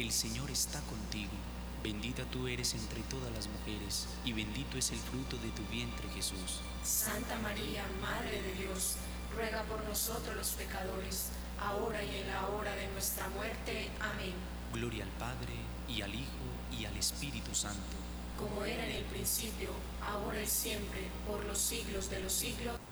El Señor está contigo. Bendita tú eres entre todas las mujeres, y bendito es el fruto de tu vientre, Jesús. Santa María, Madre de Dios, ruega por nosotros los pecadores, ahora y en la hora de nuestra muerte. Amén. Gloria al Padre, y al Hijo, y al Espíritu Santo. Como era en el principio, ahora y siempre, por los siglos de los siglos.